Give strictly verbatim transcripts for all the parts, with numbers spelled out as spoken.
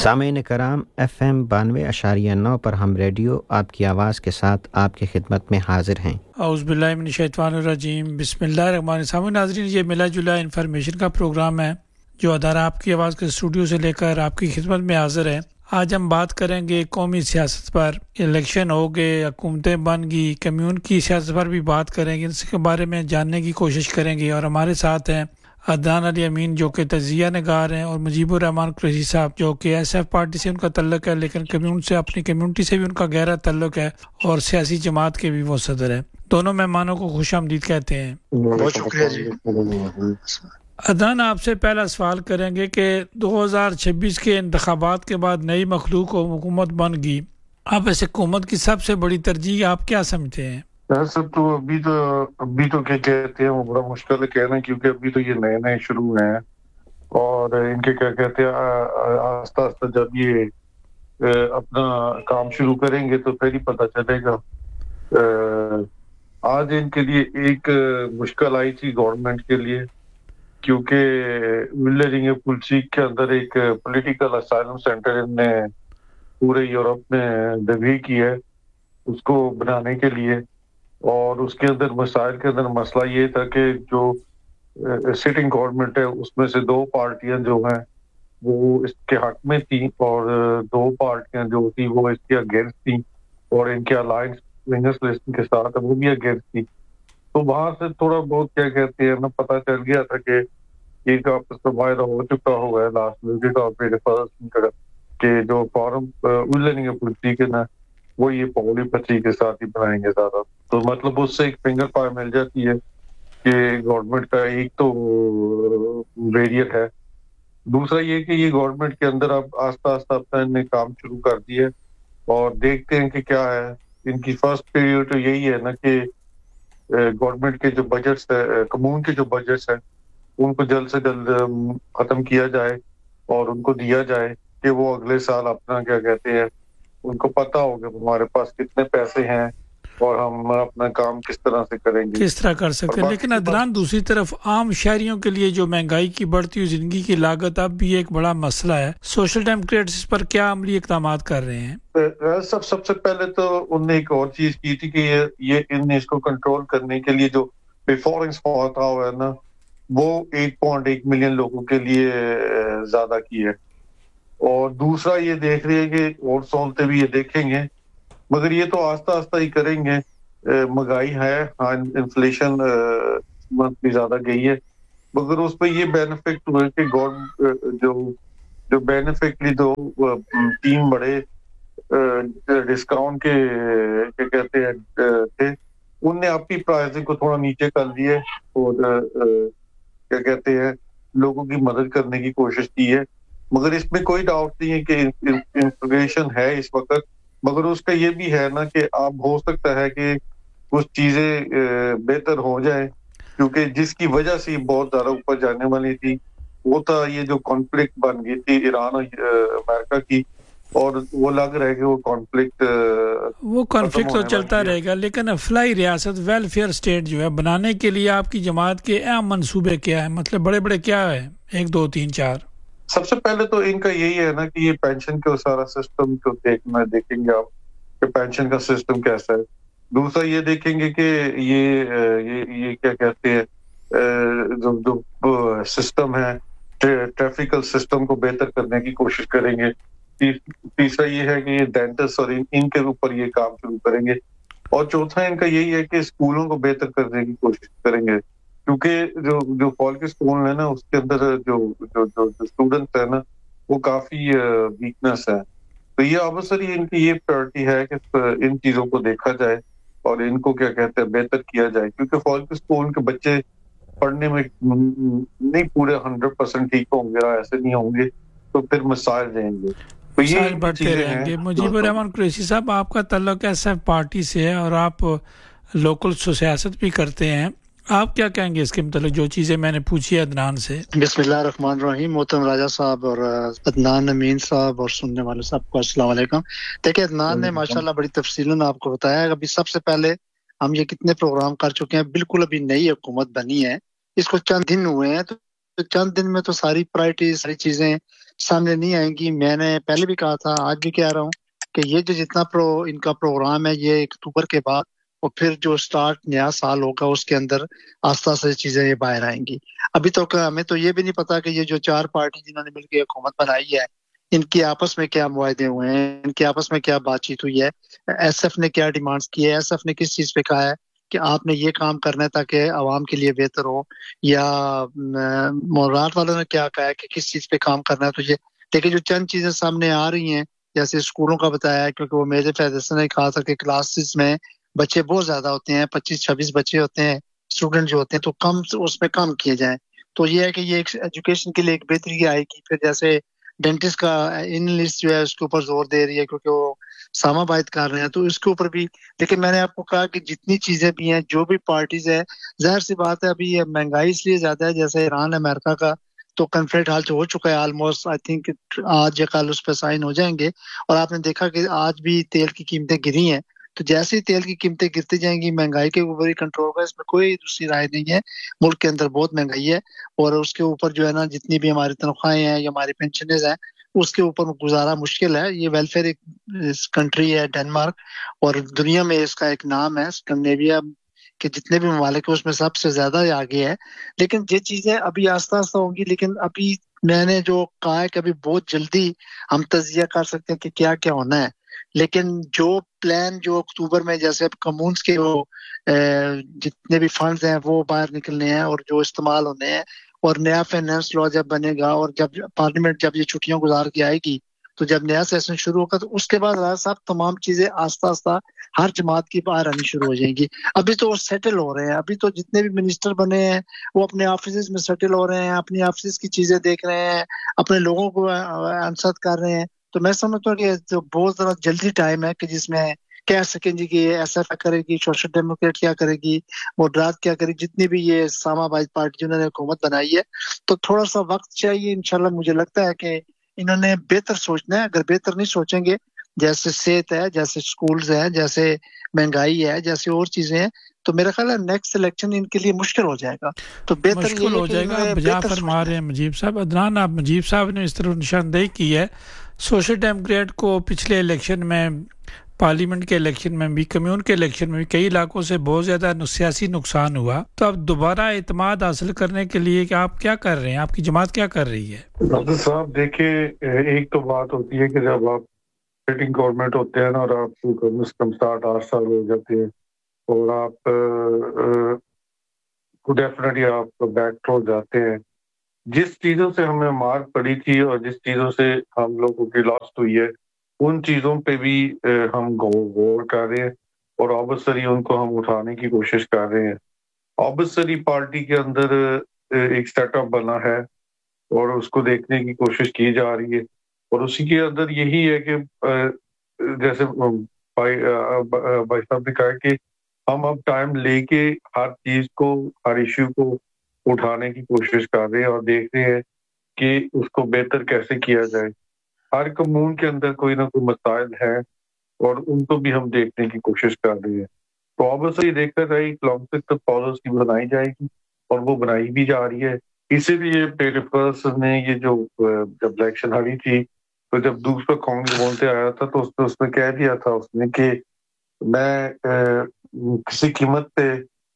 سامعین کرام، F M بانوے اشاریہ نو پر ہم ریڈیو آپ کی آواز کے ساتھ آپ کی خدمت میں حاضر ہیں۔ اعوذ باللہ من الشیطان الرجیم، بسم اللہ الرحمن الرحیم۔ سامعین ناظرین، یہ ملا جلا انفارمیشن کا پروگرام ہے جو ادارہ آپ کی آواز کے اسٹوڈیو سے لے کر آپ کی خدمت میں حاضر ہے۔ آج ہم بات کریں گے قومی سیاست پر، الیکشن ہو گئے، حکومتیں بن گئی، کمیون کی سیاست پر بھی بات کریں گے، اس کے بارے میں جاننے کی کوشش کریں گے۔ اور ہمارے ساتھ ہیں عدنان علی امین جو کہ تجزیہ نگار ہیں، اور مجیب الرحمان قریشی صاحب جو کہ ایس ایف پارٹی سے ان کا تعلق ہے، لیکن کمیون سے اپنی کمیونٹی سے بھی ان کا گہرا تعلق ہے، اور سیاسی جماعت کے بھی وہ صدر ہیں۔ دونوں مہمانوں کو خوش آمدید کہتے ہیں۔ بہت شکریہ جی۔ عدنان، آپ سے پہلا سوال کریں گے کہ دو ہزار چھبیس کے انتخابات کے بعد نئی مخلوق و حکومت بن گئی، آپ اس حکومت کی سب سے بڑی ترجیح آپ کیا سمجھتے ہیں؟ سب تو ابھی تو ابھی تو کیا کہتے ہیں، وہ بڑا مشکل ہے کہنا، کیونکہ ابھی تو یہ نئے نئے شروع ہوئے ہیں، اور ان کے کیا کہتے ہیں آہستہ آہستہ جب یہ اپنا کام شروع کریں گے تو پھر ہی پتہ چلے گا۔ آج ان کے لیے ایک مشکل آئی تھی گورنمنٹ کے لیے، کیونکہ ولرنگ پلسی کے اندر ایک پولیٹیکل اسائلم سینٹر ان نے پورے یورپ میں ڈگری کی ہے اس کو بنانے کے لیے، اور اس کے اندر مسائل کے اندر مسئلہ یہ تھا کہ جو سٹنگ گورنمنٹ ہے اس میں سے دو پارٹیاں جو ہیں وہ اس کے حق میں تھیں، اور دو پارٹیاں جو تھیں وہ اس کے اگینسٹ تھیں، اور ان کے الائنس ونگس لسٹ کے ساتھ وہ بھی اگینسٹ تھی۔ تو وہاں سے تھوڑا بہت کیا کہتے ہیں نا پتہ چل گیا تھا کہ ایک آپس کا معاہدہ ہو چکا ہوا ہے لاسٹ وزٹ آف پیڈ کہ جو فارم ولرنگ پلسی کے نا وہ یہ پولی پچی کے ساتھ ہی بنائیں گے زیادہ، تو مطلب اس سے ایک فنگر پائے مل جاتی ہے کہ گورنمنٹ کا ایک تو ویریٹ ہے، دوسرا یہ کہ یہ گورنمنٹ کے اندر اب آہستہ آہستہ اپنا نے کام شروع کر دیا، اور دیکھتے ہیں کہ کیا ہے۔ ان کی فرسٹ پیریڈ تو یہی ہے نا کہ گورنمنٹ کے جو بجٹس ہے، کمیون کے جو بجٹس ہیں ان کو جلد سے جلد ختم کیا جائے اور ان کو دیا جائے کہ وہ اگلے سال اپنا کیا کہتے ہیں ان کو پتہ ہوگا ہمارے پاس کتنے پیسے ہیں اور ہم اپنا کام کس طرح سے کریں گے، کس طرح کر سکتے ہیں۔ لیکن عدنان، دوسری طرف عام شہریوں کے لیے جو مہنگائی کی بڑھتی ہوئی زندگی کی لاگت اب بھی ایک بڑا مسئلہ ہے، سوشل ڈیموکریٹس اس پر کیا عملی اقدامات کر رہے ہیں؟ سب سب سے پہلے تو انہوں نے ایک اور چیز کی تھی کہ یہ ان نے اس کو کنٹرول کرنے کے لیے جو بیفورنس تھا ہوا ہے نا وہ ایک پوائنٹ ایک ملین لوگوں کے لیے زیادہ کی ہے، اور دوسرا یہ دیکھ رہے ہیں کہ اور سہولتیں بھی یہ دیکھیں گے، مگر یہ تو آہستہ آہستہ ہی کریں گے۔ مہنگائی ہے، ہاں انفلیشن بھی زیادہ گئی ہے، مگر اس پہ یہ بینیفٹ ہوئے کہ گورنمنٹ جو جو بینیفٹ لی دو تین بڑے ڈسکاؤنٹ کے کیا کہتے ہیں تھے، ان نے اپنی پرائزنگ کو تھوڑا نیچے کر دیے اور کیا کہتے ہیں لوگوں کی مدد کرنے کی کوشش کی ہے، مگر اس میں کوئی ڈاؤٹ نہیں ہے کہ انفلیشن ہے اس وقت، مگر اس کا یہ بھی ہے نا کہ اب ہو سکتا ہے کہ کچھ چیزیں بہتر ہو جائیں، کیونکہ جس کی وجہ سے بہت زیادہ اوپر جانے والی تھی وہ تھا یہ جو کانفلکٹ بن گئی تھی ایران اور امریکہ کی، اور وہ لگ رہا ہے کہ وہ کانفلکٹ وہ کانفلکٹ تو چلتا رہے گا، لیکن فلائی ریاست ویلفیئر اسٹیٹ جو ہے بنانے کے لیے آپ کی جماعت کے اہم منصوبے کیا ہیں؟ مطلب بڑے بڑے کیا ہے، ایک دو تین چار؟ سب سے پہلے تو ان کا یہی ہے نا کہ یہ پینشن کا سارا سسٹم کو دیکھنا دیکھیں گے آپ کہ پینشن کا سسٹم کیسا ہے، دوسرا یہ دیکھیں گے کہ یہ یہ, یہ کیا کہتے ہیں جو جو سسٹم ہے ٹریفیکل سسٹم کو بہتر کرنے کی کوشش کریں گے، تیسرا یہ ہے کہ یہ ڈینٹسٹ اور ان کے اوپر یہ کام شروع کریں گے، اور چوتھا ان کا یہی ہے کہ اسکولوں کو بہتر کرنے کی کوشش کریں گے، کیونکہ جو جو پالیٹکس اسکول ہے نا اس کے اندر جو جو جو اسٹوڈنٹس ہیں نا وہ کافی ویکنس ہے، تو یہ ابسری ان کی یہ پرائرٹی ہے کہ ان چیزوں کو دیکھا جائے اور ان کو کیا کہتے ہیں بہتر کیا جائے، کیونکہ پالیٹکس اسکول کے بچے پڑھنے میں نہیں پورے ہنڈریڈ پرسینٹ ٹھیک ہوں گے، ایسے نہیں ہوں گے تو پھر مسائل رہیں گے، تو یہ بڑھتے رہیں گے۔ مجیب الرحمان قریشی صاحب، آپ کا تعلق ایس ایف پارٹی سے ہے اور آپ لوکل سیاست بھی کرتے ہیں، آپ کیا کہیں گے اس کے متعلق جو چیزیں میں نے پوچھی عدنان سے؟ بسم اللہ الرحمن الرحیم۔ محترم راجہ صاحب اور عدنان امین صاحب اور سننے والے صاحب کو السلام علیکم۔ دیکھیں عدنان نے ماشاءاللہ بڑی تفصیلاً آپ کو بتایا ہے۔ ابھی سب سے پہلے ہم یہ کتنے پروگرام کر چکے ہیں، بالکل ابھی نئی حکومت بنی ہے، اس کو چند دن ہوئے ہیں، تو چند دن میں تو ساری پرائرٹی ساری چیزیں सामने नहीं आएंगी। मैंने पहले भी कहा था, आज भी कह रहा हूँ कि ये जो जितना प्रो इनका प्रोग्राम है ये अक्टूबर के बाद और फिर जो स्टार्ट नया साल होगा उसके अंदर आस्ता आस्ता चीजें ये बाहर आएंगी। अभी तो हमें तो ये भी नहीं पता कि ये जो चार पार्टी जिन्होंने मिलकर हुकूमत बनाई है इनकी आपस में क्या मुआहदे हुए हैं, इनकी आपस में क्या बातचीत हुई है, एसएफ ने क्या डिमांड्स की है, एसएफ ने किस चीज पे कहा है कि आपने ये काम करना है ताकि आवाम के लिए बेहतर हो, या मोराट वालों ने क्या कहा है कि किस चीज पे काम करना है तुझे। लेकिन जो चंद चीजें सामने आ रही हैं जैसे स्कूलों का बताया, क्योंकि वो मेरे फैसले ने कहा था कि क्लासेस में बच्चे बहुत ज्यादा होते हैं, पच्चीस छब्बीस बच्चे होते हैं स्टूडेंट जो होते हैं, तो कम उसमें कम किए जाए। तो ये है कि ये एजुकेशन के लिए एक बेहतरी आएगी। फिर जैसे डेंटिस्ट का एनालिस्ट जो है उसके ऊपर जोर दे रही है क्योंकि वो सामाबाद कर रहे हैं, तो इसके ऊपर भी। लेकिन मैंने आपको कहा कि जितनी चीजें भी हैं, जो भी पार्टीज है, जाहिर सी बात है अभी ये महंगाई इसलिए ज्यादा है, जैसे ईरान अमेरिका का तो कन्फ्लिक्ट हाल हो चुका है ऑलमोस्ट, आई थिंक आज या कल उस पर साइन हो जाएंगे। और आपने देखा कि आज भी तेल की कीमतें गिरी हैं, तो जैसे ही तेल की कीमतें गिरती जाएंगी महंगाई के ऊपर ही कंट्रोल होगा, इसमें कोई दूसरी राय नहीं है। मुल्क के अंदर बहुत महंगाई है और उसके ऊपर जो है ना जितनी भी हमारी तनख्वाहें हैं या हमारी पेंशनें हैं उसके ऊपर गुजारा मुश्किल है। ये वेलफेयर एक कंट्री है डेनमार्क, और दुनिया में इसका एक नाम है स्कैंडिनेविया के जितने भी ममालिक है उसमें सबसे ज्यादा आगे है। लेकिन ये चीजें अभी आस्ता आस्ता होंगी। लेकिन अभी मैंने जो कहा है कि अभी बहुत जल्दी हम तजिया कर सकते हैं कि क्या क्या होना है, लेकिन जो प्लान जो अक्टूबर में जैसे कम्यून्स के वो जितने भी फंड्स हैं वो बाहर निकलने हैं और जो इस्तेमाल होने हैं, और नया फाइनेंस लॉ जब बनेगा और जब पार्लियामेंट जब ये छुट्टियां गुजार के आएगी तो जब नया सेशन शुरू होगा तो उसके बाद राजा साहब तमाम चीजें आस्ता आस्ता हर जमात की बाहर आनी शुरू हो जाएंगी। अभी तो वो सेटल हो रहे हैं, अभी तो जितने भी मिनिस्टर बने हैं वो अपने ऑफिस में सेटल हो रहे हैं, अपनी ऑफिस की चीजें देख रहे हैं, अपने लोगों को आंसर कर रहे हैं। तो मैं समझता हूँ कि तो बहुत ज़्यादा जल्दी टाइम है कि जिसमें कह सकें जी कि एसएफ क्या करेगी, सोशल डेमोक्रेट क्या करेगी, मोडरात क्या करेगी, जितनी भी ये इस्लामाबाद पार्टी जिन्होंने हुकूमत बनाई है। तो थोड़ा सा वक्त चाहिए, इंशाल्लाह मुझे लगता है कि इन्होंने बेहतर सोचना है। अगर बेहतर नहीं सोचेंगे, जैसे सेहत है, जैसे स्कूल्स है, जैसे महंगाई है, जैसे और चीजें हैं, तो मेरा ख्याल है नेक्स्ट इलेक्शन इनके लिए मुश्किल हो जाएगा। तो बेहतर मुश्किल हो जाएगा। आप बजा फरमा रहे हैं मुजीब साहब। अदनान, आप मुजीब साहब ने इस तरह निशानदेही की है, सोशल डेमोक्रेट को पिछले इलेक्शन में, पार्लियामेंट के इलेक्शन में भी, कम्यून के इलेक्शन में भी कई इलाकों से बहुत ज़्यादा सियासी नुकसान हुआ। तो अब दोबारा एतमाद हासिल करने के लिए कि आप क्या कर रहे हैं, आपकी जमात क्या कर रही है? डॉक्टर साहब देखिए, एक तो बात होती है कि जब आप सिटिंग गवर्नमेंट होते हैं ना और आपको कम से कम सात आठ साल हो जाते हैं और आप डेफिनेटली आप बैक हो जाते हैं। जिस चीज़ों से हमें मार पड़ी थी और जिस चीज़ों से हम लोगों की लॉस हुई है उन चीज़ों पे भी हम गौर कर रहे हैं और ऑब्वियसली उनको हम उठाने की कोशिश कर रहे हैं। ऑब्वियसली पार्टी के अंदर एक सेटअप बना है और उसको देखने की कोशिश की जा रही है और उसी के अंदर यही है कि जैसे भाई भाई साहब ने कहा कि हम अब टाइम लेके हर चीज़ को, हर इश्यू को उठाने की कोशिश कर रहे हैं और देख रहे हैं कि उसको बेहतर कैसे किया जाए। हर कम्यून के अंदर कोई ना कोई मसाइल है और उनको भी हम देखने की कोशिश कर रहे हैं। तो ऑब्वियसली देखा जाए लॉन्ग टर्म पॉलिसी बनाई जाएगी और वो बनाई भी जा रही है। इसीलिए पेरिफेरल्स ने ये जो जब इलेक्शन हारी थी तो जब दूसरा कांग्रेस बोलते आया था तो उसने उसमें कह दिया था उसने कि मैं ए, किसी कीमत पे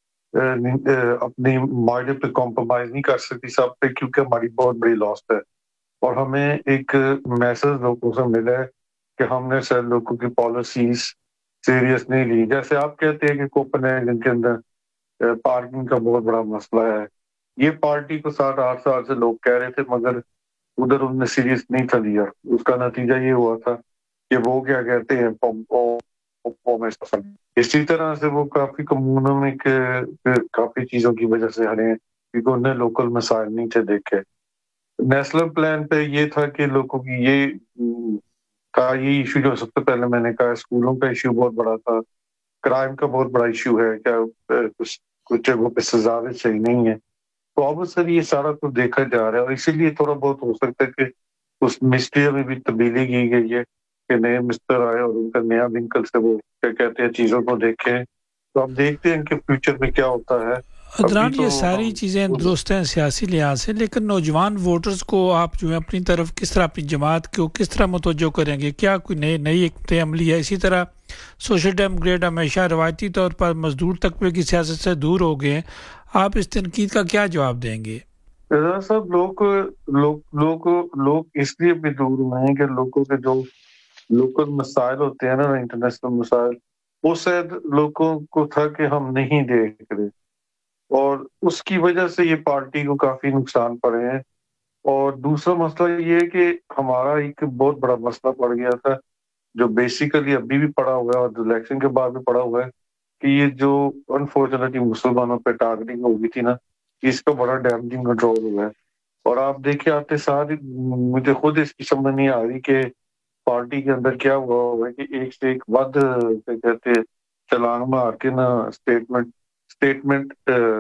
अपनी मार्जिन पे कॉम्प्रोमाइज नहीं कर सकती सब पे, क्योंकि हमारी बहुत बड़ी लॉस है। और हमें एक मैसेज लोगों से मिला है कि हमने सर लोगों की पॉलिसीज सीरियस नहीं ली। जैसे आप कहते हैं कि कोपेनहेगन के अंदर पार्किंग का बहुत बड़ा मसला है, ये पार्टी को सात आठ साल से लोग कह रहे थे मगर उधर उन्होंने सीरियस नहीं था लिया। उसका नतीजा ये हुआ था कि वो क्या कहते हैं इसी तरह से वो काफी कम्यूनों में काफी चीजों की वजह से हरे क्योंकि उन्हें लोकल मसाइल नहीं थे देखे। नेशनल प्लान पे ये था कि लोगों की ये का ये इशू जो सबसे पहले मैंने कहा स्कूलों का इशू बहुत बड़ा था, क्राइम का बहुत बड़ा इशू है, क्या कुछ कुछ जगहों पे सजा भी सही नहीं है। तो ऑब्वियसली ये सारा कुछ देखा जा रहा है और इसीलिए थोड़ा बहुत हो सकता है कि उस मिस्ट्री में भी तब्दीली की गई है कि नए मिस्टर आए और उनका नया विंकल से वो क्या कहते हैं चीजों को देखें। तो आप देखते हैं कि फ्यूचर में क्या होता है। عدنان تو یہ ساری ہم چیزیں درست ہیں سیاسی لحاظ سے، لیکن نوجوان ووٹرز کو آپ جو ہے اپنی طرف کس طرح، اپنی جماعت کو کس طرح متوجہ کریں گے؟ کیا کوئی نئی نئی حکمت عملی ہے؟ اسی طرح سوشل ڈیموکریٹ ہمیشہ روایتی طور پر مزدور طبقے کی سیاست سے دور ہو گئے ہیں، آپ اس تنقید کا کیا جواب دیں گے؟ رضا صاحب، لوگ لوگ لوگ لوگ اس لیے بھی دور ہوئے ہیں کہ لوگوں کے جو لوکل مسائل ہوتے ہیں نا، انٹرنیشنل مسائل، وہ شاید لوگوں کو تھا کہ ہم نہیں دیکھ رہے، اور اس کی وجہ سے یہ پارٹی کو کافی نقصان پڑے ہیں۔ اور دوسرا مسئلہ یہ ہے کہ ہمارا ایک بہت بڑا مسئلہ پڑ گیا تھا، جو بیسیکلی ابھی بھی پڑا ہوا ہے اور الیکشن کے بعد بھی پڑا ہوا ہے، کہ یہ جو انفارچونیٹلی مسلمانوں پہ ٹارگیٹنگ ہو گئی تھی نا، اس کا بڑا ڈیمیجنگ کنٹرول ہوا ہے۔ اور آپ دیکھیں آتے ساری، مجھے خود اس کی سمجھ نہیں آ رہی کہ پارٹی کے اندر کیا ہوا ہوا ہے کہ ایک سے ایک ود کیا کہتے ہیں چلان مار کے نا اسٹیٹمنٹ اسٹیٹمنٹ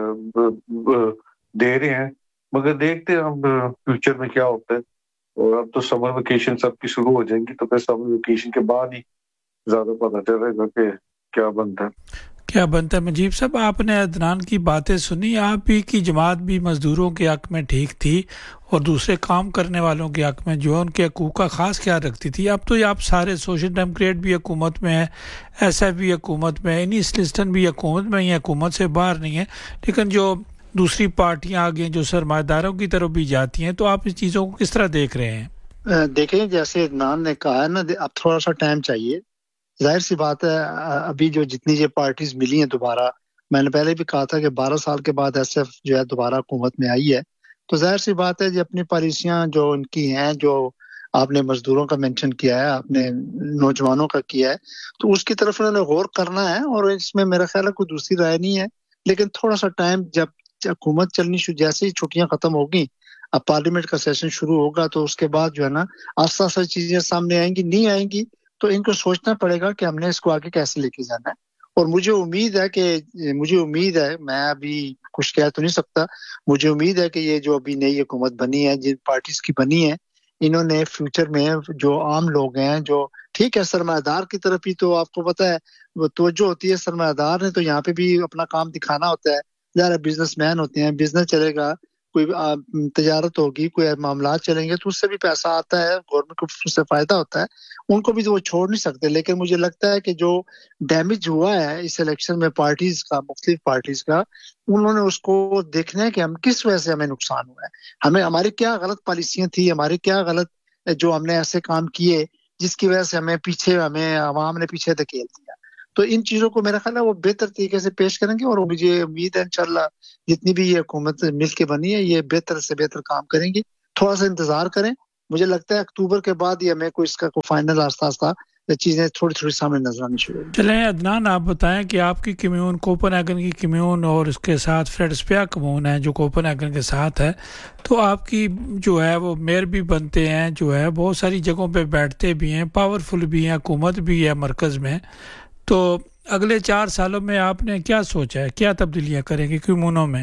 دے رہے ہیں، مگر دیکھتے ہیں ہم فیوچر میں کیا ہوتا ہے۔ اور اب تو سمر ویکیشن سب کی شروع ہو جائیں گی، تو پھر سمر ویکیشن کے بعد ہی زیادہ پتہ چلے گا کہ کیا بنتا ہے کیا بنتا ہے۔ مجیب صاحب، آپ نے عدنان کی باتیں سنی، آپ بھی کی جماعت بھی مزدوروں کے حق میں ٹھیک تھی اور دوسرے کام کرنے والوں کے حق میں جو ہے ان کے حقوق کا خاص خیال رکھتی تھی۔ اب تو یہ آپ سارے سوشل ڈیموکریٹ بھی حکومت میں ہے، ایس ایف بھی حکومت میں ہے، انیس لسٹن بھی حکومت میں ہی، حکومت سے باہر نہیں ہے، لیکن جو دوسری پارٹیاں آگے ہیں جو سرمایہ داروں کی طرف بھی جاتی ہیں، تو آپ اس چیزوں کو کس طرح دیکھ رہے ہیں؟ دیکھیں جیسے عدنان نے کہا ہے نا، اب تھوڑا سا ٹائم چاہیے، ظاہر سی بات ہے۔ ابھی جو جتنی یہ پارٹیز ملی ہیں دوبارہ، میں نے پہلے بھی کہا تھا کہ بارہ سال کے بعد ایس ایف جو ہے دوبارہ حکومت میں آئی ہے، تو ظاہر سی بات ہے یہ اپنی پالیسیاں جو ان کی ہیں، جو آپ نے مزدوروں کا مینشن کیا ہے، آپ نے نوجوانوں کا کیا ہے، تو اس کی طرف انہوں نے غور کرنا ہے، اور اس میں میرا خیال ہے کوئی دوسری رائے نہیں ہے۔ لیکن تھوڑا سا ٹائم، جب حکومت چلنی شروع، جیسے ہی چھٹیاں ختم ہوگی، اب پارلیمنٹ کا سیشن شروع ہوگا، تو اس کے بعد جو ہے نا آہستہ آہستہ چیزیں سامنے آئیں گی، نہیں آئیں گی تو ان کو سوچنا پڑے گا کہ ہم نے اس کو آگے کیسے لے کے جانا ہے۔ اور مجھے امید ہے کہ مجھے امید ہے میں ابھی کچھ کہہ تو نہیں سکتا، مجھے امید ہے کہ یہ جو ابھی نئی حکومت بنی ہے، جن پارٹیز کی بنی ہے، انہوں نے فیوچر میں جو عام لوگ ہیں، جو ٹھیک ہے سرمایہ دار کی طرف ہی تو آپ کو پتہ ہے وہ توجہ ہوتی ہے، سرمایہ دار نے تو یہاں پہ بھی اپنا کام دکھانا ہوتا ہے، ظاہر بزنس مین ہوتے ہیں، بزنس چلے گا، کوئی تجارت ہوگی، کوئی معاملات چلیں گے تو اس سے بھی پیسہ آتا ہے، گورنمنٹ کو اس سے فائدہ ہوتا ہے، ان کو بھی تو وہ چھوڑ نہیں سکتے۔ لیکن مجھے لگتا ہے کہ جو ڈیمیج ہوا ہے اس الیکشن میں پارٹیز کا، مختلف پارٹیز کا، انہوں نے اس کو دیکھنا ہے کہ ہم کس وجہ سے ہمیں نقصان ہوا ہے، ہمیں ہماری کیا غلط پالیسیاں تھی، ہماری کیا غلط جو ہم نے ایسے کام کیے جس کی وجہ سے ہمیں پیچھے، ہمیں عوام نے پیچھے دھکیل دیا۔ تو ان چیزوں کو میرا خیال ہے وہ بہتر طریقے سے پیش کریں گے، اور مجھے امید ہے انشاءاللہ جتنی بھی یہ حکومت مل کے بنی ہے یہ بہتر سے بہتر کام کریں گی۔ تھوڑا سا انتظار کریں، مجھے لگتا ہے اکتوبر کے بعد ہی ہمیں کوئی اس کا کوئی فائنل آہستہ آہستہ چیزیں تھوڑی تھوڑی سامنے نظر آنی شروع ہوگی۔ چلیں عدنان، آپ بتائیں کہ آپ کی کمیون، کوپن ہیگن کی کمیون اور اس کے ساتھ فریڈسپیا کمیون ہے جو کوپن ہیگن کے ساتھ ہے، تو آپ کی جو ہے وہ میئر بھی بنتے ہیں، جو ہے بہت ساری جگہوں پہ بیٹھتے بھی ہیں، پاورفل بھی ہیں، حکومت بھی ہے مرکز میں، تو اگلے چار سالوں میں آپ نے کیا سوچا ہے، کیا تبدیلیاں کریں گے کمیونوں میں؟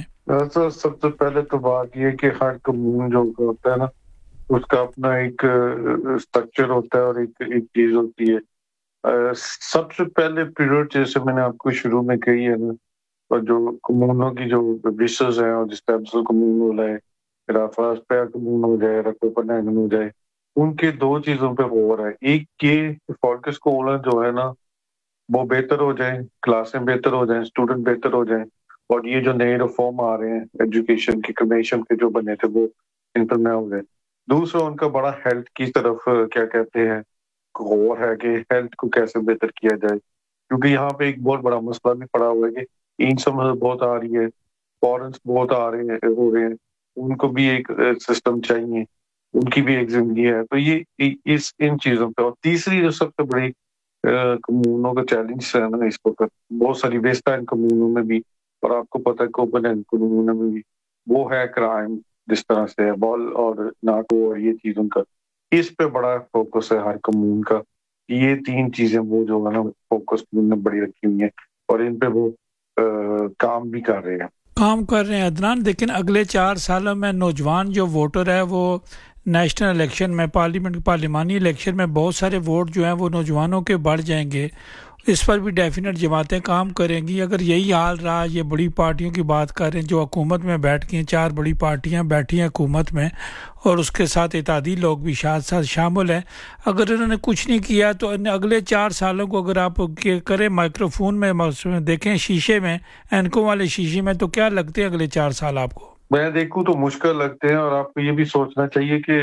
سب سے پہلے تو بات یہ کہ ہر کمیون جو ہوتا ہے نا، اس کا اپنا ایک اسٹرکچر ہوتا ہے اور ایک ایک چیز ہوتی ہے۔ سب سے پہلے پیریڈ جیسے میں نے آپ کو شروع میں کہی ہے نا، اور جو کمیونوں کی جو وشز ہیں، اور جس ٹائپ سے کمیون ہو جائے، رافراسپیا کمیون ہو جائے، کوپن ہیگن ہو جائے، ان کے دو چیزوں پہ غور ہے۔ ایک کہ فورکس کولر جو ہے نا وہ بہتر ہو جائیں، کلاسیں بہتر ہو جائیں، اسٹوڈنٹ بہتر ہو جائیں، اور یہ جو نئے ریفارم آ رہے ہیں ایجوکیشن کی کمیشن کے جو بنے تھے وہ انٹرنل ہو گئے۔ دوسرا ان کا بڑا ہیلتھ کی طرف کیا کہتے ہیں غور ہے کہ ہیلتھ کو کیسے بہتر کیا جائے، کیونکہ یہاں پہ ایک بہت بڑا مسئلہ بھی پڑا ہوا ہے کہ انسم بہت آ رہی ہے، فورنس بہت آ رہے ہیں ہو رہے ہیں، ان کو بھی ایک سسٹم چاہیے، ان کی بھی ایک زندگی ہے۔ تو یہ اس ان چیزوں پہ، اور تیسری جو سب سے بڑی کمیونوں کا چیلنج ہے نا اس وقت، بہت ساری ویسٹرن کمیونوں میں بھی، اور آپ کو پتہ ہے کوپن ہیگن کمیونوں میں بھی، وہ ہے کرائم، جس طرح سے بال اور ناٹو اور یہ چیزوں کا، اس پہ بڑا فوکس ہے ہر کمیون کا۔ یہ تین چیزیں وہ جو ہے نا فوکس نے بڑی رکھی ہوئی ہیں، اور ان پہ وہ کام بھی کر رہے ہیں کام کر رہے ہیں عدنان۔ لیکن اگلے چار سالوں میں نوجوان جو ووٹر ہے وہ نیشنل الیکشن میں، پارلیمنٹ پارلیمانی الیکشن میں بہت سارے ووٹ جو ہیں وہ نوجوانوں کے بڑھ جائیں گے، اس پر بھی ڈیفینیٹ جماعتیں کام کریں گی. اگر یہی حال رہا, یہ بڑی پارٹیوں کی بات کر رہے ہیں جو حکومت میں بیٹھ کے, چار بڑی پارٹیاں بیٹھی ہیں حکومت میں اور اس کے ساتھ اتحادی لوگ بھی ساتھ ساتھ شامل ہیں, اگر انہوں نے کچھ نہیں کیا تو اگلے چار سالوں کو اگر آپ کریں مائکرو فون میں دیکھیں, شیشے میں, اینکوں والے شیشے میں, تو کیا لگتے ہیں اگلے چار سال آپ کو؟ میں دیکھوں تو مشکل لگتے ہیں, اور آپ کو یہ بھی سوچنا چاہیے کہ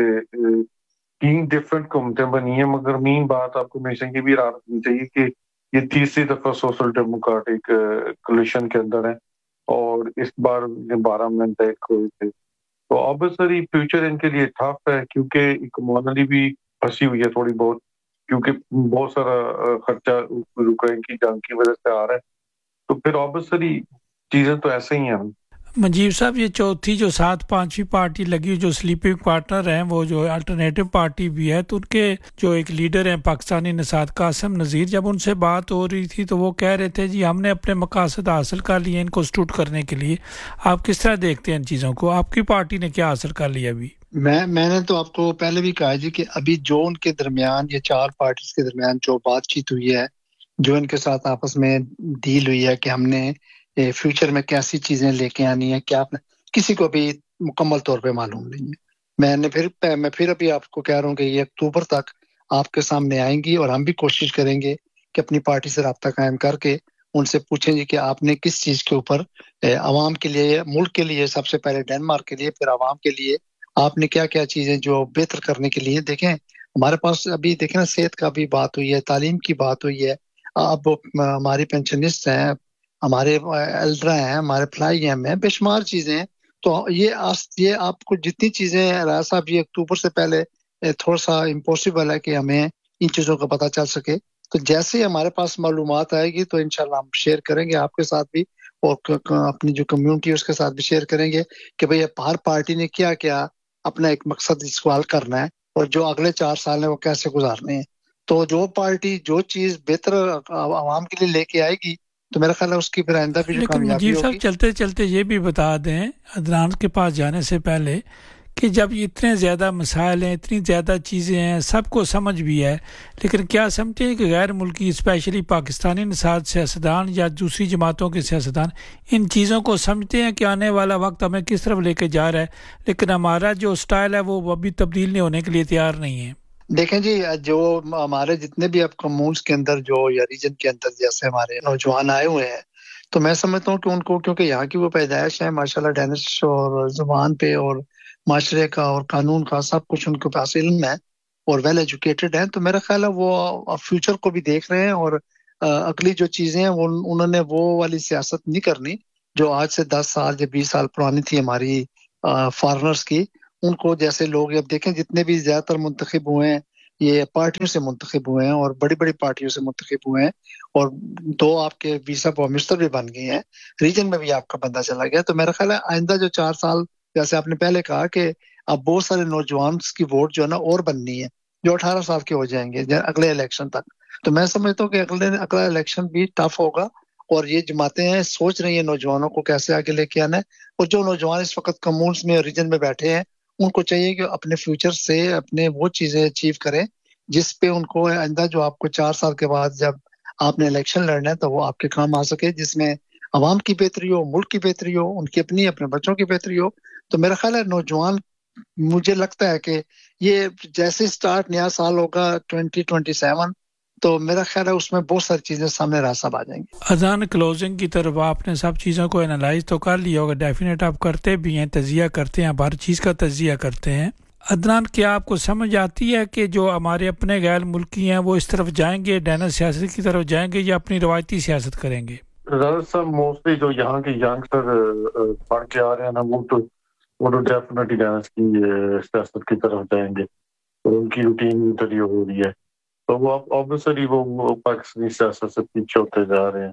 تین ڈفرینٹ حکومتیں بنی ہیں, مگر مین بات آپ کو ہمیشہ یہ بھی یاد رکھنی چاہیے کہ یہ تیسری دفعہ سوشل ڈیموکریٹک کولیشن کے اندر ہے, اور اس بار بارہ میں طے ہوئے تھے. تو آبویسلی فیوچر ان کے لیے ٹف ہے, کیونکہ اکناملی بھی پھنسی ہوئی ہے تھوڑی بہت, کیونکہ بہت سارا خرچہ یوکرین کی جنگ کی وجہ سے آ رہا ہے. تو پھر آبویسلی چیزیں تو ایسے ہی ہیں. منجیب صاحب, یہ چوتھی جو سات پانچویں پارٹی لگی جو سلیپنگ پارٹنر ہیں, وہ جو الٹرنیٹو پارٹی بھی ہے, تو ان کے جو ایک لیڈر ہیں پاکستانی نژاد قاسم نذیر, جب ان سے بات ہو رہی تھی تو وہ کہہ رہے تھے جی ہم نے اپنے مقاصد حاصل کر لیے ان کو سٹوٹ کرنے کے لیے. آپ کس طرح دیکھتے ہیں ان چیزوں کو؟ آپ کی پارٹی نے کیا حاصل کر لیا ابھی؟ میں میں نے تو آپ کو پہلے بھی کہا جی کہ ابھی جو ان کے درمیان, یہ چار پارٹیز کے درمیان جو بات چیت ہوئی ہے, جو ان کے ساتھ آپس میں ڈیل ہوئی ہے کہ ہم نے فیوچر میں کیسی چیزیں لے کے آنی ہے, کیا کسی کو بھی مکمل طور پہ معلوم نہیں ہے. میں نے پھر میں پھر ابھی آپ کو کہہ رہا ہوں کہ یہ اکتوبر تک آپ کے سامنے آئیں گی, اور ہم بھی کوشش کریں گے کہ اپنی پارٹی سے رابطہ قائم کر کے ان سے پوچھیں گے کہ آپ نے کس چیز کے اوپر عوام کے لیے, ملک کے لیے, سب سے پہلے ڈنمارک کے لیے, پھر عوام کے لیے آپ نے کیا کیا چیزیں جو بہتر کرنے کے لیے. دیکھیں ہمارے پاس ابھی دیکھیں نا, صحت کا بھی بات ہوئی ہے, تعلیم کی بات ہوئی ہے, اب ہماری پینشنسٹ ہیں, ہمارے ایلڈر ہیں, ہمارے فلائی ایم ہیں, بے شمار چیزیں ہیں. تو یہ یہ آپ کو جتنی چیزیں راہ صاحب, یہ اکتوبر سے پہلے تھوڑا سا امپوسیبل ہے کہ ہمیں ان چیزوں کا پتہ چل سکے. تو جیسے ہی ہمارے پاس معلومات آئے گی تو انشاءاللہ ہم شیئر کریں گے آپ کے ساتھ بھی, اور اپنی جو کمیونٹی ہے اس کے ساتھ بھی شیئر کریں گے کہ بھئی ہر پارٹی نے کیا کیا اپنا ایک مقصد اس کو حل کرنا ہے, اور جو اگلے چار سال ہیں وہ کیسے گزارنے ہیں. تو جو پارٹی جو چیز بہتر عوام کے لیے لے کے آئے گی تو میرا خیال ہے اس کی پھر آئندہ بھی جو لیکن کامیابی مجیب ہوگی. صاحب چلتے چلتے یہ بھی بتا دیں عدنان کے پاس جانے سے پہلے کہ جب اتنے زیادہ مسائل ہیں, اتنی زیادہ چیزیں ہیں, سب کو سمجھ بھی ہے, لیکن کیا سمجھتے ہیں کہ غیر ملکی اسپیشلی پاکستانی نژاد سیاستدان یا دوسری جماعتوں کے سیاستدان ان چیزوں کو سمجھتے ہیں کہ آنے والا وقت ہمیں کس طرف لے کے جا رہا ہے, لیکن ہمارا جو سٹائل ہے وہ ابھی تبدیل نہیں ہونے کے لیے تیار نہیں ہے؟ دیکھیں جی, جو ہمارے جتنے بھی اب کمیونز کے اندر جو یا ریجن کے اندر جیسے ہمارے نوجوان آئے ہوئے ہیں, تو میں سمجھتا ہوں کہ ان کو, کیونکہ یہاں کی وہ پیدائش ہے ماشاءاللہ, ڈینش اور زبان پہ اور معاشرے کا اور قانون کا سب کچھ ان کے پاس علم ہے اور ویل ایجوکیٹڈ ہیں, تو میرا خیال ہے وہ فیوچر کو بھی دیکھ رہے ہیں, اور اگلی جو چیزیں ہیں وہ انہوں نے وہ والی سیاست نہیں کرنی جو آج سے دس سال یا بیس سال پرانی تھی ہماری فارنرز کی. ان کو جیسے لوگ اب دیکھیں جتنے بھی زیادہ تر منتخب ہوئے ہیں یہ پارٹیوں سے منتخب ہوئے ہیں, اور بڑی بڑی پارٹیوں سے منتخب ہوئے ہیں, اور دو آپ کے ویزا منسٹر بھی بن گئے ہیں, ریجن میں بھی آپ کا بندہ چلا گیا. تو میرا خیال ہے آئندہ جو چار سال, جیسے آپ نے پہلے کہا کہ اب بہت سارے نوجوان کی ووٹ جو ہے نا اور بننی ہے جو اٹھارہ سال کے ہو جائیں گے اگلے الیکشن تک. تو میں سمجھتا ہوں کہ اگلے اگلا الیکشن بھی ٹف ہوگا, اور یہ جماعتیں ہیں سوچ رہی ہیں نوجوانوں کو کیسے آگے لے کے آنا ہے. اور جو نوجوان اس وقت کمیونز میں ریجن میں بیٹھے ہیں ان کو چاہیے کہ اپنے فیوچر سے اپنے وہ چیزیں اچیو کریں جس پہ ان کو آئندہ جو آپ کو چار سال کے بعد جب آپ نے الیکشن لڑنا ہے تو وہ آپ کے کام آ سکے, جس میں عوام کی بہتری ہو, ملک کی بہتری ہو, ان کی اپنی اپنے بچوں کی بہتری ہو. تو میرا خیال ہے نوجوان, مجھے لگتا ہے کہ یہ جیسے سٹارٹ نیا سال ہوگا ٹوئنٹی ٹوئنٹی سیون, تو میرا خیال ہے اس میں بہت ساری چیزیں سامنے راستہ آ جائیں گی. اذان کلوزنگ کی طرف آپ نے سب چیزوں کو انالائز تو کر لیا ہوگا, ڈیفینیٹ آپ کرتے بھی ہیں, تجزیہ کرتے ہیں, ہر چیز کا تجزیہ کرتے ہیں. عدنان, کیا آپ کو سمجھ آتی ہے کہ جو ہمارے اپنے غیر ملکی ہیں وہ اس طرف جائیں گے, ڈینر سیاست کی طرف جائیں گے, یا اپنی روایتی سیاست کریں گے؟ سر موسٹلی جو یہاں کے ینگسٹر پڑھ کے آ رہے ہیں نا وہ تو وہ تو ڈیفینیٹلی ڈینس کی سیاست کی طرف جائیں گے, اور ان کی روٹین اتنی ہو رہی ہے, تو وہ آبویسلی وہ پاکستانی سیاست سے پیچھے ہوتے جا رہے ہیں.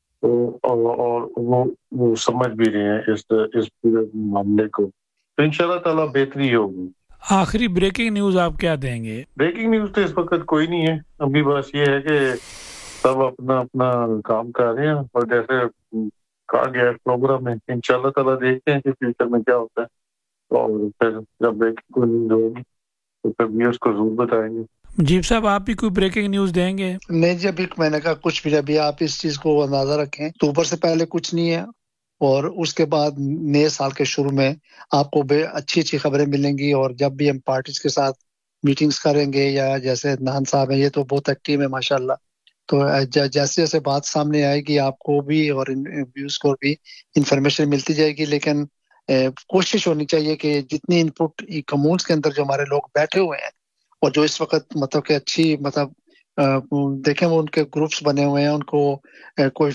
تو اور وہ وہ سمجھ بھی رہے ہیں اس اس پورے معاملے کو, تو ان شاء اللہ تعالیٰ بہتری ہوگی. آخری بریکنگ نیوز آپ کیا دیں گے؟ بریکنگ نیوز تو اس وقت کوئی نہیں ہے ابھی, بس یہ ہے کہ سب اپنا اپنا کام کر رہے ہیں, اور جیسے کہا گیا ہے پروگرام میں ان شاء اللہ تعالیٰ دیکھتے ہیں کہ فیوچر میں کیا ہوتا ہے, اور پھر جب بریکنگ نیوز ہوگی تو پھر بھی اس کو ضرور بتائیں گے. मुजीब साहब आप भी कोई ब्रेकिंग न्यूज़ देंगे? नहीं जी, अभी मैंने कहा कुछ भी अभी आप इस चीज़ को अंदाज़ा रखें, अक्टूबर से पहले कुछ नहीं है और उसके बाद नए साल के शुरू में आपको अच्छी अच्छी खबरें मिलेंगी। और जब भी हम पार्टीज के साथ मीटिंग्स करेंगे या जैसे अदनान साहब हैं, ये तो बहुत एक्टिव है माशाल्लाह, तो जैसे जैसे बात सामने आएगी आपको भी और व्यूज को भी इंफॉर्मेशन मिलती जाएगी। लेकिन कोशिश होनी चाहिए कि जितनी इनपुट कम्युनिटीज के अंदर जो हमारे लोग बैठे हुए हैं और जो इस वक्त मतलब कि अच्छी मतलब देखें वो उनके ग्रुप्स बने हुए हैं, उनको कोई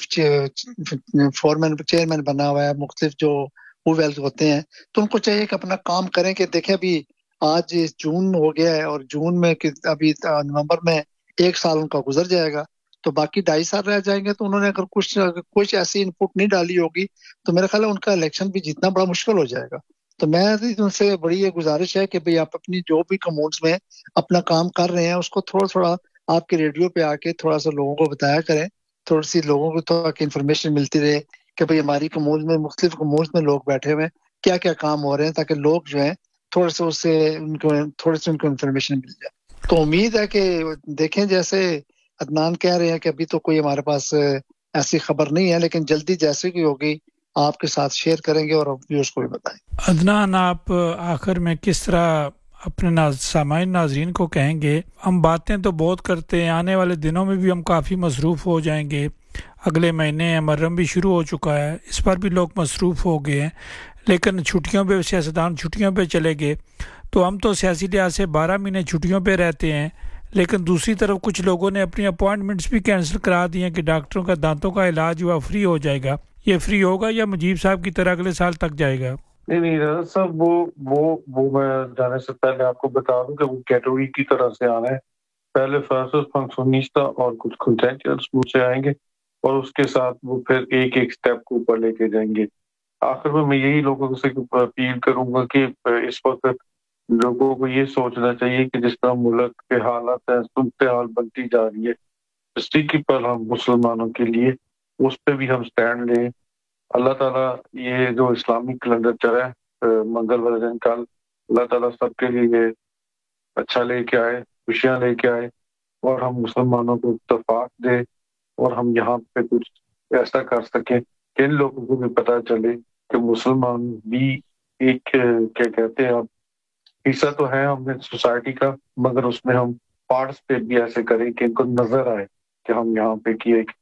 फॉरमैन चेयरमैन बना हुआ है, मुख्तलिफ जो वेल्स होते हैं, तो उनको चाहिए कि अपना काम करें। कि देखें अभी आज जून हो गया है और जून में अभी नवंबर में एक साल उनका गुजर जाएगा, तो बाकी ढाई साल रह जाएंगे। तो उन्होंने अगर कुछ कुछ ऐसी इनपुट नहीं डाली होगी तो मेरा ख्याल है उनका इलेक्शन भी जीतना बड़ा मुश्किल हो जाएगा। तो मैं उनसे बड़ी ये गुजारिश है कि भाई आप अपनी जो भी कम्युनिटीज में अपना काम कर रहे हैं उसको थोड़ा थोड़ा आपके रेडियो पे आके थोड़ा सा लोगों को बताया करें, थोड़ी सी लोगों को थोड़ा इन्फॉर्मेशन मिलती रहे कि भाई हमारी कम्युनिटी में मुख्तलिफ कम्युनिटीज में लोग बैठे हुए हैं, क्या क्या काम हो रहे हैं, ताकि लोग जो है थोड़े से उससे उनको थोड़ी सी उनको इन्फॉर्मेशन मिल जाए। तो उम्मीद है कि देखें जैसे अदनान कह रहे हैं कि अभी तो कोई हमारे पास ऐसी खबर नहीं है, लेकिन जल्दी जैसे की होगी आपके साथ शेयर करेंगे और व्यूअर्स को भी बताएं। अदनान आप आखिर में किस तरह अपने नाज, सामाइन नाजरीन को कहेंगे, हम बातें तो बहुत करते हैं, आने वाले दिनों में भी हम काफ़ी मसरूफ़ हो जाएंगे, अगले महीने मुहर्रम भी शुरू हो चुका है, इस पर भी लोग मसरूफ़ हो गए हैं, लेकिन छुट्टियों पे सियासतदान छुट्टियों पे चले गए, तो हम तो सियासी लिहाज से बारह महीने छुट्टियों पे रहते हैं, लेकिन दूसरी तरफ कुछ लोगों ने अपनी अपॉइंटमेंट्स भी कैंसिल करा दी हैं कि डॉक्टरों का दांतों का इलाज हुआ फ्री हो जाएगा। ये फ्री होगा या मुजीब साहब की तरह अगले साल तक जाएगा? नहीं नहीं राजा साहब, वो वो वो मैं जाने से पहले आपको बता दूं कि वो कैटेगरी की तरह से आना है। पहले फर्स्ट फंक्शनिस्टा और कुछ कंटेंचुअल स्कूल से आएंगे और उसके साथ वो फिर एक एक स्टेप को ऊपर लेके जाएंगे। आखिर में मैं यही लोगों से अपील करूंगा कि इस वक्त लोगों को ये सोचना चाहिए कि जिस तरह मुल्क के हालात है, सूरत हाल बनती जा रही है, स्टिकी पर हम मुसलमानों के लिए उस पर भी हम स्टैंड लें। अल्लाह ताला ये जो इस्लामिक कैलेंडर चला है मंगल वाले दिन कल, अल्लाह ताला सबके लिए ये अच्छा लेके आए, खुशियां लेके आए और हम मुसलमानों को इत्तेफाक दे और हम यहाँ पे कुछ ऐसा कर सकें कि इन लोगों को भी पता चले कि मुसलमान भी एक क्या कहते हैं अब हिस्सा तो है हमने सोसाइटी का, मगर उसमें हम पार्टिसिपेट भी ऐसे करें कि इनको नजर आए कि हम यहाँ पे की एक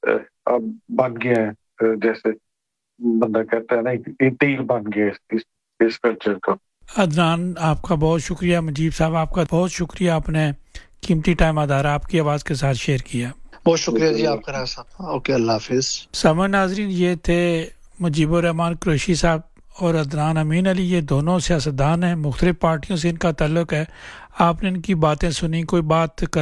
अब बन गए हैं, जैसे बंदा कहता है ना एक तेल बन गया इस, इस कल्चर का। अदनान आपका बहुत शुक्रिया, मुजीब साहब आपका बहुत शुक्रिया, आपने कीमती टाइम आधारा आपकी आवाज़ के साथ शेयर किया। बहुत शुक्रिया जी आपका साहब। ओके, अल्लाह हाफिज। सामान्य नाज़रीन, ये थे मुजीबुर रहमान कुरैशी साहब और अदनान अमीन अली, ये दोनों सियासतदान हैं, मुख्तलिफ पार्टियों से इनका ताल्लुक़ है। आपने इनकी बातें सुनी, कोई बात कर